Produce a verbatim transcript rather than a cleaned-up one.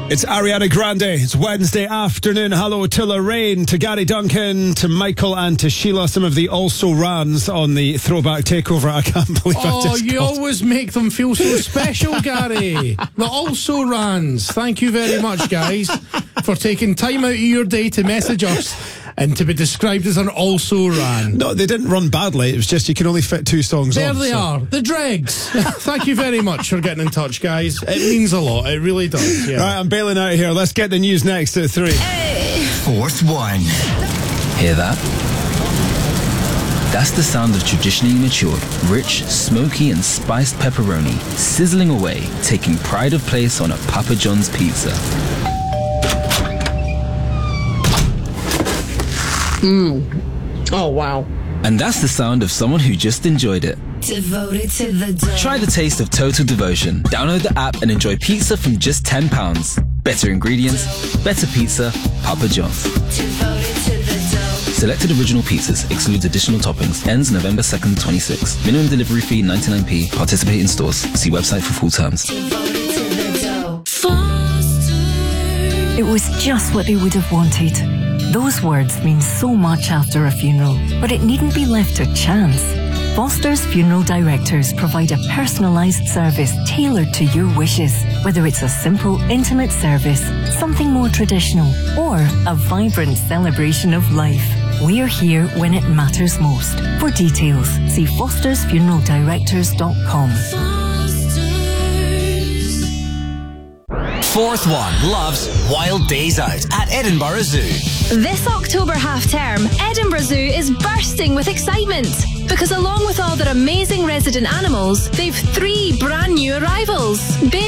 It's Ariana Grande. It's Wednesday afternoon. Hello to Lorraine, to Gary Duncan, to Michael and to Sheila. Some of the also rans on the throwback takeover. I can't believe I Oh, just you called. always make them feel so special, Gary. The also rans. Thank you very much, guys, for taking time out of your day to message us and to be described as an also ran. No, they didn't run badly. It was just you can only fit two songs There on. they so. are, the dregs. Thank you very much for getting in touch, guys. It means a lot. It really does. Yeah. Right, I'm bailing out of here. Let's get the news next at three. Fourth one. Hear that? That's the sound of traditionally matured, rich, smoky and spiced pepperoni sizzling away, taking pride of place on a Papa John's pizza. Mmm. Oh, wow. And that's the sound of someone who just enjoyed it. Devoted to the dough. Try the taste of Total Devotion. Download the app and enjoy pizza from just ten pounds. Better ingredients, better pizza, Papa John's. Devoted to the dough. Selected original pizzas, excludes additional toppings. Ends November second, twenty-six. Minimum delivery fee ninety-nine p. Participate in stores. See website for full terms. Devoted to the dough. It was just what they would have wanted. Those words mean so much after a funeral, but it needn't be left to chance. Foster's Funeral Directors provide a personalised service tailored to your wishes, whether it's a simple, intimate service, something more traditional, or a vibrant celebration of life. We're here when it matters most. For details, see fosters funeral directors dot com. Fourth one loves Wild Days Out at Edinburgh Zoo. This October half-term, Edinburgh Zoo is bursting with excitement because along with all their amazing resident animals, they've three brand new arrivals. Baby